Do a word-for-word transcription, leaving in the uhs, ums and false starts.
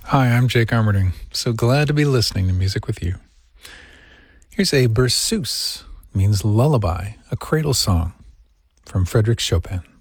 Hi, I'm Jake Armerding. So glad to be listening to music with you. Here's a berceuse, means lullaby, a cradle song, from Frédéric Chopin.